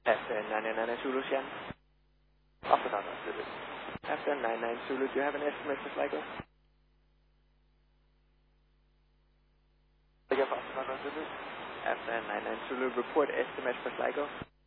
After 99 Zulu, Shan. After 99 Zulu. After 99 Zulu, do you have an estimate for Sligo? Again, after 99 Zulu. After 99 Zulu, report estimate for Sligo.